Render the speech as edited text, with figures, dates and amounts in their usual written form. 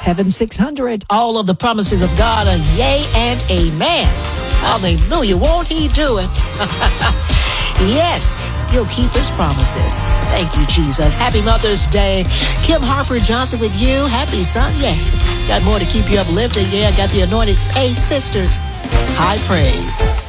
Heaven 600. All of the promises of God are yea and amen. Hallelujah. Won't he do it? Yes, he'll keep his promises. Thank you, Jesus. Happy Mother's Day. Kim Harper Johnson with you. Happy Sunday. Got more to keep you uplifted. Yeah, I got the Anointed Pace Sisters. High praise.